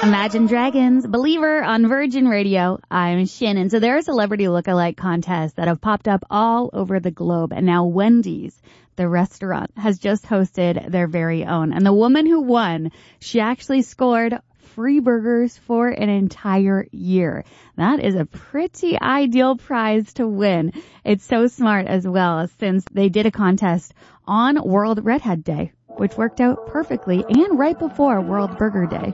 Imagine Dragons, Believer on Virgin Radio. I'm Shannon. So there are celebrity lookalike contests that have popped up all over the globe. And now Wendy's, the restaurant, has just hosted their very own. And the woman who won, she actually scored free burgers for an entire year. That is a pretty ideal prize to win. It's so smart as well, since they did a contest on World Redhead Day, which worked out perfectly and right before World Burger Day.